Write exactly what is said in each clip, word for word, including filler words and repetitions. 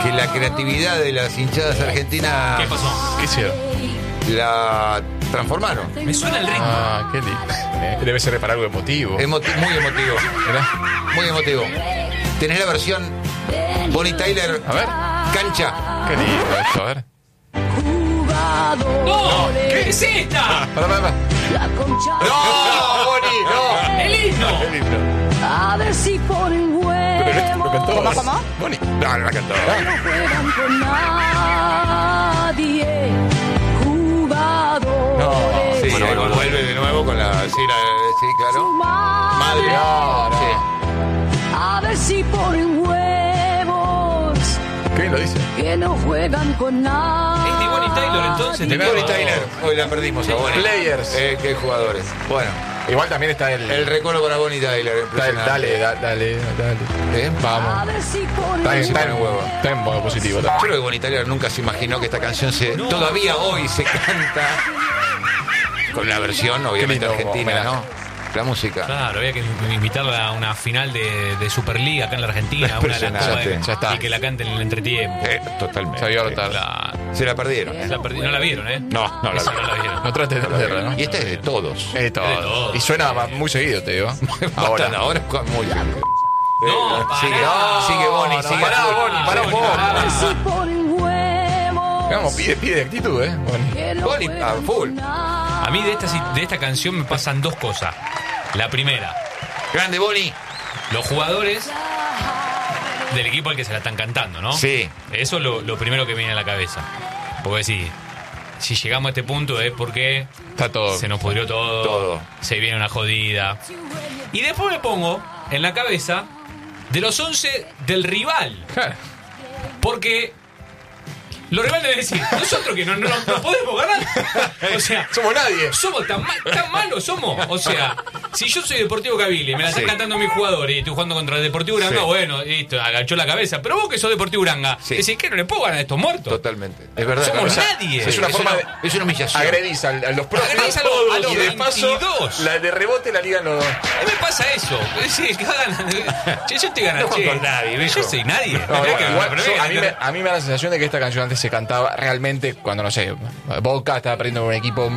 que la creatividad de las hinchadas argentinas... ¿Qué pasó? ¿Qué hicieron? La transformaron. Me suena el ritmo. Ah, qué lindo. Debe ser para algo emotivo. Emoti- muy emotivo. Mirá. Muy emotivo. Tenés la versión Bonnie Tyler. A ver. Cancha. Qué lindo esto, a ver. ¡No! ¿Qué es esta? Pará, pará, pará. ¡No, Bonnie! ¡No! ¡El himno! Qué lindo. A ver si ponen Pero esto lo huevos. cantó. ¿Cómo, cómo? Bonnie. No, no la cantó. No juegan con nadie. Jugadores. Sí, Bueno, ahí bueno, vuelve de nuevo con la... Sí, la, sí claro. Madre. No, no. Sí. A ver si ponen huevos. Qué bien lo dice. Que no juegan con nadie. Es de Bonnie Tyler, entonces. De te Bonnie cago. Tyler. Hoy la perdimos a Bonnie. Players. Eh, qué jugadores. Bueno, Igual también está el... el recuerdo para Bonnie Tyler. Dale, impresionante. dale, da- dale, dale. ¿Eh? A Vamos. ver si ponen Está en, Sí, está pone en- huevo. está en modo positivo. Yo creo que Bonnie Tyler nunca se imaginó que esta canción se No. todavía hoy se canta con la versión obviamente lindo argentina, homenaje. ¿no? La música. Claro, había que invitarla a una final de, de Superliga acá en la Argentina, una de las Impresionante. Copas, Ya está. y que la canten en el entretiempo. Eh, totalmente. Se había hartado. La, Se la perdieron. ¿eh? la perdí- no la vieron, ¿eh? No, no la Esa vieron. no la vieron. No trates de entenderla, ¿no? Y esta es de todos. Es de todo. Es de todo. Y suena ma- muy seguido, te digo. Ahora, Ahora. ahora es con muy bien. No, Eh, pará. sigue, sigue Bonnie, No, sigue pará, full. Bonnie, pará un poco. A ver si ponen huevos. Vamos, pide, pide actitud, ¿eh? Bonnie. Que no Bonnie, juegan a full. con nadie. A mí de esta, de esta canción me pasan dos cosas. La primera, Grande Bonnie. los jugadores del equipo al que se la están cantando, ¿no? Sí. Eso es lo, lo primero que me viene a la cabeza. Porque sí, si llegamos a este punto es porque Está todo. se nos pudrió todo, Todo. se viene una jodida. Y después me pongo en la cabeza de los once del rival. Claro. Porque los rivales deben decir, nosotros que no, no, no podemos ganar. O sea, Somos nadie. somos tan, ma- tan malos, somos. O sea, si yo soy Deportivo Cavili, me la están Sí. cantando mis jugadores y estoy jugando contra el Deportivo Uranga, Sí. bueno, listo, agachó la cabeza. Pero vos que sos Deportivo Uranga, Sí. decís que no le puedo ganar a estos muertos. Totalmente. Es verdad. Somos es verdad. nadie. Sí, Es una forma una, de- es una humillación. Agredís a, a los propios Agredís a los- a los y de paso veintidós. la de rebote la ligan los dos. A mí me pasa eso. Sí, que hagan- che, yo estoy ganando. No juego con nadie, viejo. Yo soy nadie. No, Mirá igual, que- igual, pero yo- mirá a, mí que- me, a mí me da la sensación de que esta canción antes se cantaba realmente cuando, no sé, Boca estaba perdiendo con un equipo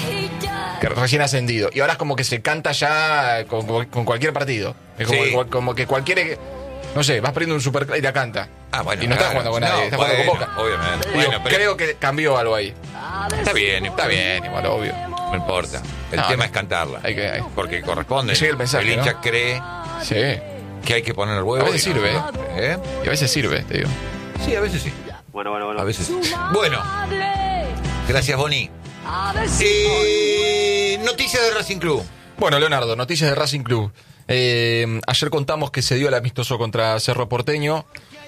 que recién ascendido. Y ahora es como que se canta ya con, con cualquier partido. Es como, Sí. que, como que cualquier... No sé, vas perdiendo un super y la canta. Ah, bueno, y no estás claro. jugando con nadie, No, estás jugando bueno, con Boca. obviamente. Digo, Bueno, pero- creo que cambió algo ahí. Está bien, Está bien, igual, obvio. no importa. El No, tema no. es cantarla. Hay que- hay- Porque corresponde. Sigue el mensaje, hincha ¿no? cree Sí. que hay que poner el huevo. A veces y no. sirve, ¿Eh? Y a veces sirve, te digo. Sí, a veces sí. Bueno, bueno, bueno. A veces sí. Bueno, gracias, Bonnie. A ver si Eh, noticias de Racing Club. Bueno, Leonardo, noticias de Racing Club. Eh, ayer contamos que se dio el amistoso contra Cerro Porteño.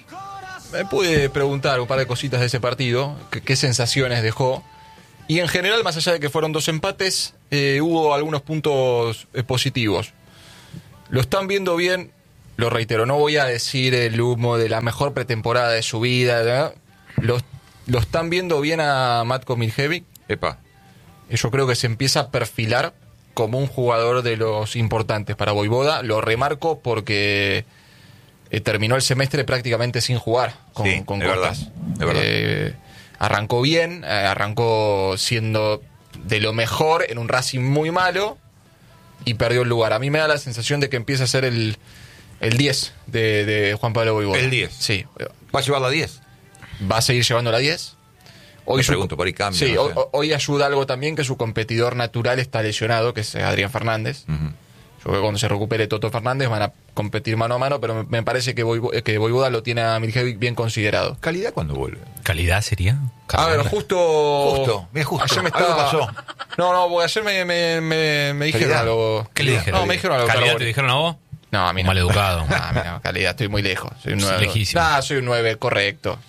Me pude preguntar un par de cositas de ese partido, qué, qué sensaciones dejó. Y en general, más allá de que fueron dos empates, eh, hubo algunos puntos eh, positivos. Lo están viendo bien, lo reitero, no voy a decir el humo de la mejor pretemporada de su vida, ¿verdad? Lo, lo están viendo bien a Matko Miljevic. Epa. Yo creo que se empieza a perfilar como un jugador de los importantes para Voivoda. Lo remarco porque eh, terminó el semestre prácticamente sin jugar con, Sí, con es Cortas. verdad, es verdad. Eh, arrancó bien, eh, arrancó siendo de lo mejor en un Racing muy malo y perdió el lugar. A mí me da la sensación de que empieza a ser el, el diez de, de Juan Pablo Voivoda. El diez. Sí. ¿Va a llevar la diez? Va a seguir llevando la diez. Me su- pregunto, por ahí cambia, Sí, no hoy, sé. hoy ayuda algo también que su competidor natural está lesionado, que es Adrián Fernández. Ujú. Yo creo que cuando se recupere Toto Fernández van a competir mano a mano, pero me, me parece que, Voivo- que Voivoda lo tiene a Miljevic bien considerado. ¿Calidad cuando vuelve? ¿Calidad sería? A ver, justo... Justo, mira, justo. Ayer me Algo estaba... pasó. No, no, porque ayer me, me, me, me dijeron ¿Calidad? algo... ¿Qué le dijeron? No, me dijeron algo. ¿Calidad Carboni. te dijeron a vos? No, a mí no. Maleducado. No, a mí no, calidad, estoy muy lejos. Soy un Sí, nueve. lejísimo. Nah, soy un nueve, correcto.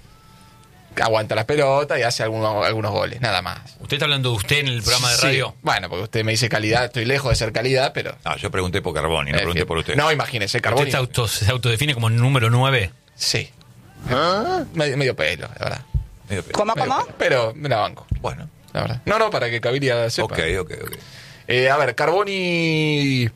Aguanta las pelotas y hace algunos, algunos goles, nada más. ¿Usted está hablando de usted en el programa de Sí, radio? bueno, porque usted me dice calidad, estoy lejos de ser calidad, pero... No, yo pregunté por Carboni, no Eh, pregunté que- por usted. No, imagínese, ¿Usted Carboni. se, auto, se autodefine como número nueve? Sí. Medio, medio pelo, la verdad. Medio pe- ¿Cómo, Medio cómo? pelo, pero me la banco, Bueno, la verdad. No, no, para que Caviria sepa. ok, ok, ok. Eh, a ver, Carboni...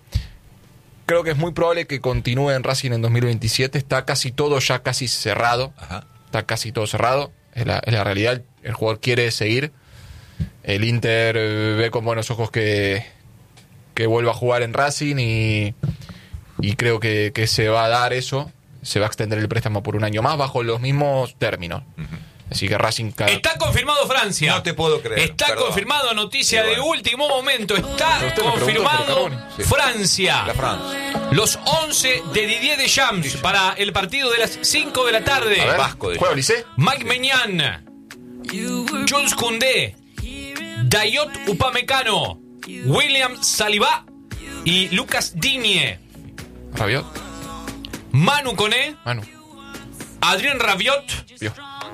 Creo que es muy probable que continúe en Racing en dos mil veintisiete. Está casi todo ya casi cerrado. Ajá. está casi todo cerrado, es la, es la realidad, el jugador quiere seguir, el Inter eh, ve con buenos ojos que, que vuelva a jugar en Racing y, y creo que, que se va a dar eso, se va a extender el préstamo por un año más bajo los mismos términos. Uh-huh. Así que Racing... Cada... Está confirmado Francia. No te puedo creer. Está Perdón. confirmado, noticia Sí, bueno. de último momento. Está Usted me confirmado preguntó, Sí. Francia. La Francia. Los once de Didier Deschamps para el partido de las cinco de la tarde. A ver, Vasco de- ¿juega Olise? Mike Maignan, Jules Koundé, Dayot Upamecano, William Saliba y Lucas Digne. Rabiot, Manu Koné, Manu, Adrien Rabiot, vio.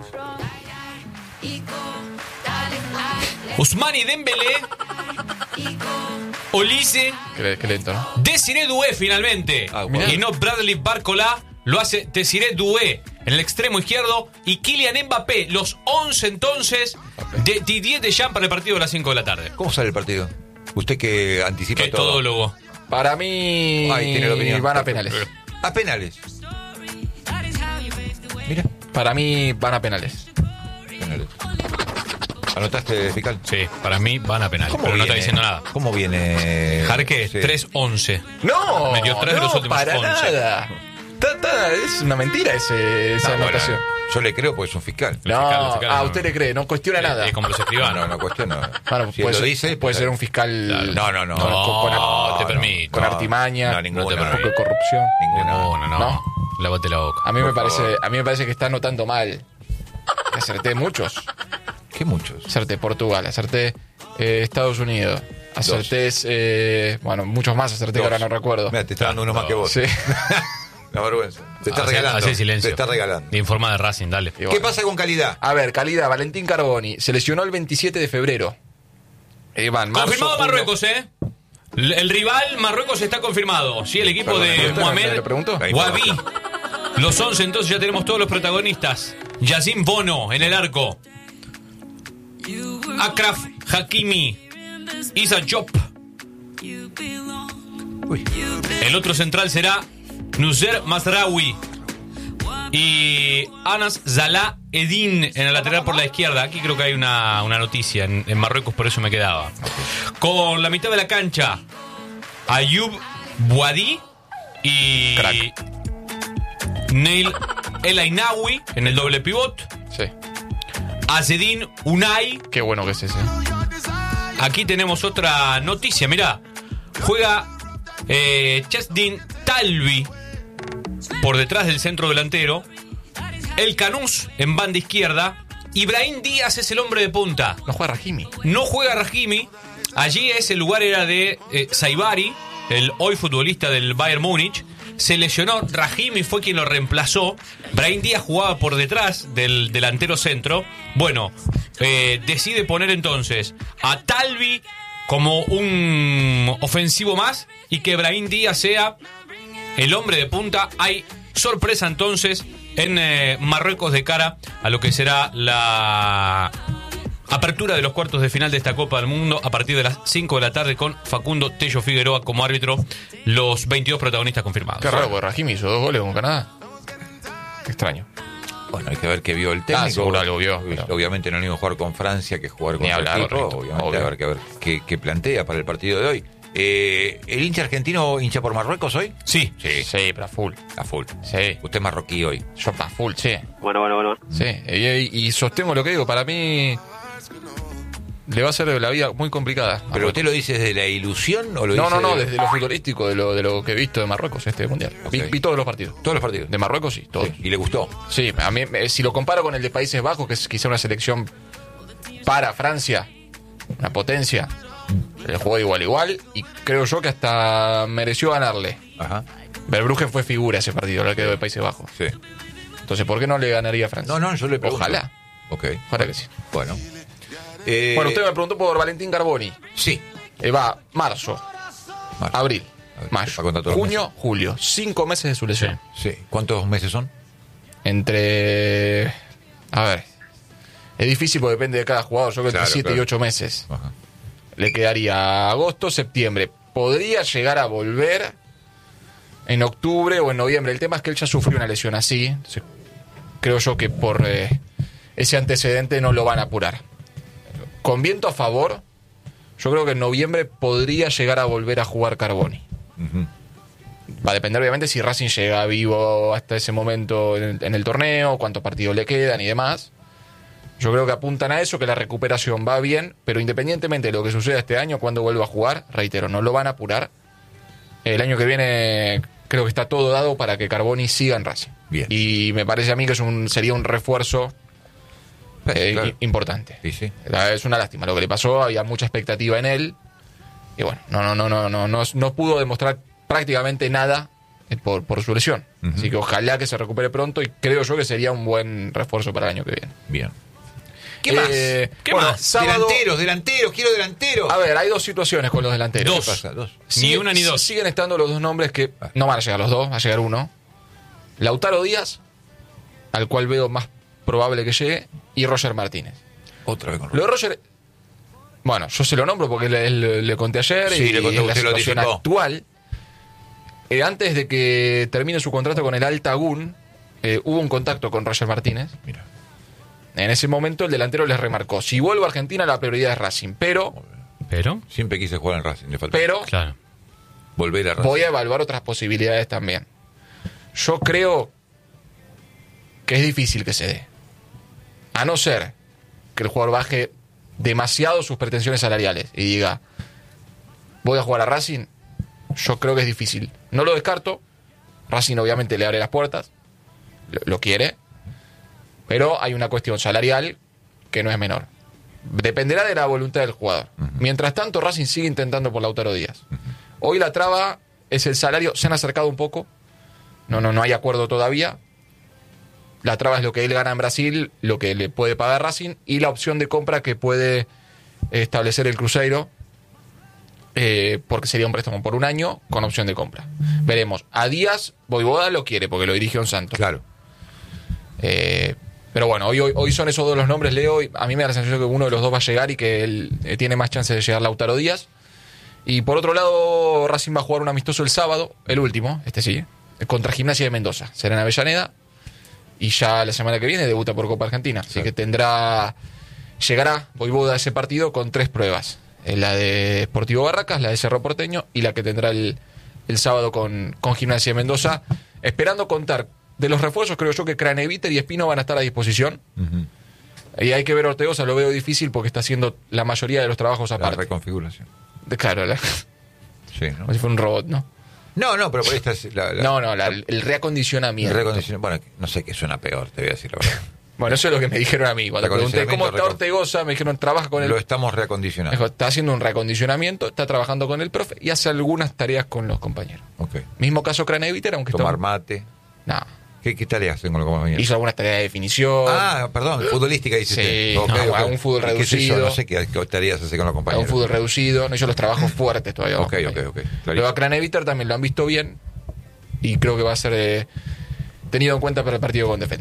Ousmane Dembélé, Olise, Qué, qué lento, ¿no? Desiré Doué finalmente. Ah, bueno. Y no Bradley Barcola, lo hace Desiré Doué en el extremo izquierdo y Kylian Mbappé. Los once entonces de Didier Deschamps para el partido de las cinco de la tarde. ¿Cómo sale el partido? Usted que anticipa Que todo. todólogo. Para mí Ahí tiene la opinión. van a penales. A penales. Mira, Para mí van a penales. penales. ¿Anotaste, fiscal? Sí, para mí van a penal, pero no está diciendo nada. ¿Cómo viene? Jarque, Sí. tres once. No, Metió tres de no, los últimos para once. nada. Ta, ta, es una mentira ese, esa Ah, bueno, anotación. yo le creo porque es un fiscal. No, fiscal, el fiscal a no. usted le cree, no cuestiona nada. Es como los No, escribanos. no, no cuestiona. Bueno, si puede, él lo ser, dice, puede ser un fiscal No, no, no. con, con- No, con- te permito. con No, artimaña, no, ninguna. un poco de corrupción. Ninguna. No, no, no. ¿No? Lávate la boca. A mí me Por parece, favor. a mí me parece que está anotando mal. Acerté muchos. ¿Qué muchos? Acerté Portugal, acerté eh, Estados Unidos, acerté eh, bueno, muchos más acerté que Dos. ahora no recuerdo. Mira, te está dando uno más que vos. Sí. La vergüenza. Te está Hacé- regalando. hacé silencio. Te está regalando. Informa de Racing, dale. Y ¿Qué bueno. pasa con calidad? A ver, calidad, Valentín Carboni se lesionó el veintisiete de febrero. Eh, van, marzo, Confirmado junio. Marruecos, ¿eh? El el rival Marruecos está confirmado. Sí, el equipo Perdón, de ¿usted me- Mohamed me lo preguntó? Ahí Wabi. está. Los once, entonces ya tenemos todos los protagonistas. Yacine Bono en el arco. Akraf Hakimi. Isa Diop. Uy. El otro central será Nusser Mazraoui. Y Anas Zala Edin en el lateral por la izquierda. Aquí creo que hay una, una noticia en, en Marruecos, por eso me quedaba. Con la mitad de la cancha, Ayoub Bouadi y Crack. Neil El Ainaoui en el doble pivot. Sí, Azedin Unai. qué bueno que es ese. Aquí tenemos otra noticia, mirá. Juega eh, Chesdin Talbi por detrás del centro delantero. El Canús en banda izquierda. Ibrahim Díaz es el hombre de punta. No juega Rahimi. No juega Rahimi. Allí ese lugar era de eh, Saibari, el hoy futbolista del Bayern Múnich. Se lesionó. Rahimi fue quien lo reemplazó. Brahim Díaz jugaba por detrás del delantero centro. Bueno, eh, decide poner entonces a Talbi como un ofensivo más y que Brahim Díaz sea el hombre de punta. Hay sorpresa entonces en eh, Marruecos de cara a lo que será la apertura de los cuartos de final de esta Copa del Mundo a partir de las cinco de la tarde con Facundo Tello Figueroa como árbitro, los veintidós protagonistas confirmados. Qué raro, porque Rahimi hizo dos goles con Canadá. Qué extraño. Bueno, hay que ver qué vio el técnico. Ah, seguro algo vio, Obvi- pero- Obviamente no es lo mismo jugar con Francia que jugar con Ni su hablar, equipo. correcto, Obviamente, obvio. a ver, que ver qué, qué plantea para el partido de hoy. Eh, ¿El hincha argentino hincha por Marruecos hoy? Sí. Sí, Sí, pero a full. a full. Sí. Usted es marroquí hoy. Yo a full, sí. Bueno, bueno, bueno. Sí. Y, y sostengo lo que digo. Para mí le va a ser la vida muy complicada. ¿Pero usted lo dice desde la ilusión o lo No, dice no, no, de- desde lo futbolístico, de lo, de lo que he visto de Marruecos este mundial. Vi, Ok. vi todos los partidos. todos los partidos? De Marruecos sí, todos. Sí, ¿y le gustó? Sí, a mí, eh, si lo comparo con el de Países Bajos, que es quizá una selección para Francia, una potencia, el juego de igual a igual, y creo yo que hasta mereció ganarle. Ajá. Verbruggen fue figura ese partido, el que quedó de Países Bajos. Sí. Entonces, ¿por qué no le ganaría a Francia? No, no, yo le pregunto. Ojalá. Ok. Ojalá que sí. Bueno. Eh, Bueno, usted me preguntó por Valentín Carboni. Sí. Eh, va marzo, Marzo. abril, A ver, mayo, para contar todos los junio, julio. Cinco meses de su lesión. Sí. ¿Cuántos meses son? Entre... A ver. Es difícil porque depende de cada jugador. Yo creo que Claro, entre siete y claro. ocho meses. Ajá. Le quedaría agosto, septiembre. Podría llegar a volver en octubre o en noviembre. El tema es que él ya sufrió una lesión así. Entonces, creo yo que por eh, ese antecedente no lo van a apurar. Con viento a favor, yo creo que en noviembre podría llegar a volver a jugar Carboni. Ujú. Va a depender obviamente si Racing llega vivo hasta ese momento en el, en el torneo, cuántos partidos le quedan y demás. Yo creo que apuntan a eso, que la recuperación va bien, pero independientemente de lo que suceda este año, cuando vuelva a jugar, reitero, no lo van a apurar. El año que viene creo que está todo dado para que Carboni siga en Racing. Bien. Y me parece a mí que es un, sería un refuerzo Pues, eh, claro. i- importante. Sí, sí. La- Es una lástima lo que le pasó, había mucha expectativa en él. Y bueno, no, no, no, no, no, no, no pudo demostrar prácticamente nada eh, por, por su lesión. Ujú. Así que ojalá que se recupere pronto y creo yo que sería un buen refuerzo para el año que viene. Bien. ¿Qué Eh, más? ¿Qué bueno, más? sábado- Delanteros, delanteros, quiero delanteros. A ver, hay dos situaciones con los delanteros. Dos. ¿Qué pasa? Dos. Ni Sigue- una ni dos. Siguen estando los dos nombres que no van a llegar los dos, va a llegar uno. Lautaro Díaz, al cual veo más probable que llegue, y Roger Martínez. Otra vez con Lo de Roger, bueno, yo se lo nombro porque le, le- le conté ayer Sí, y le conté, es la usted lo situación anticipó. actual. Eh, antes de que termine su contrato con el Altagún, eh, hubo un contacto con Roger Martínez. Mira. En ese momento el delantero les remarcó, si vuelvo a Argentina la prioridad es Racing, pero, Pero, Siempre quise jugar en Racing. Le falta pero claro. volver a Racing. voy a evaluar otras posibilidades también. Yo creo que es difícil que se dé. A no ser que el jugador baje demasiado sus pretensiones salariales y diga, voy a jugar a Racing, yo creo que es difícil. No lo descarto. Racing obviamente le abre las puertas, lo, lo quiere, pero hay una cuestión salarial que no es menor. Dependerá de la voluntad del jugador. Mientras tanto, Racing sigue intentando por Lautaro Díaz. Hoy la traba es el salario, se han acercado un poco, no, no, no hay acuerdo todavía. La traba es lo que él gana en Brasil, lo que le puede pagar Racing y la opción de compra que puede establecer el Cruzeiro, eh, porque sería un préstamo por un año con opción de compra. Veremos. A Díaz, Voivoda lo quiere porque lo dirige un Santos. Claro. Eh, pero bueno, hoy, hoy, hoy son esos dos los nombres, Leo. Y a mí me da la sensación que uno de los dos va a llegar y que él eh, tiene más chance de llegar Lautaro Díaz. Y por otro lado, Racing va a jugar un amistoso el sábado, el último, este sí, contra Gimnasia de Mendoza. Será en Avellaneda. Y ya la semana que viene debuta por Copa Argentina. Así Claro. que tendrá. Llegará Voivoda a ese partido con tres pruebas: Eh, la de Sportivo Barracas, la de Cerro Porteño y la que tendrá el, el sábado con, con Gimnasia de Mendoza. Esperando contar de los refuerzos, creo yo que Craneviter y Espino van a estar a disposición. Ujú. Y hay que ver Ortegoza, lo veo difícil porque está haciendo la mayoría de los trabajos La aparte. reconfiguración. De- Claro, la- Sí, ¿no? como si fuera un robot, ¿no? No, no, pero por ahí está la, la- No, no, la- el reacondicionamiento. el recondicionamiento. Bueno, no sé qué suena peor, te voy a decir la verdad. Bueno, eso es lo que me dijeron a mí. Cuando pregunté cómo está Reacondicionamiento, Ortegoza, me dijeron, trabaja con el... Lo estamos Me reacondicionando. dijo, está haciendo un reacondicionamiento, está trabajando con el profe y hace algunas tareas con los compañeros. Ok. Mismo caso Craneviter, aunque Tomar está... mate. No, ¿Qué, qué tareas hacen con los compañeros? hizo algunas tareas de definición. Ah, perdón, futbolística dice Sí, usted. no, un fútbol ¿Qué es eso? reducido. No sé qué, qué tareas hace con los a un compañeros. fútbol reducido, no hizo los trabajos fuertes todavía. Ok, con los ok, compañeros. ok. Luego Clarísimo. a Craneviter también lo han visto bien y creo que va a ser eh, tenido en cuenta para el partido con Defensa.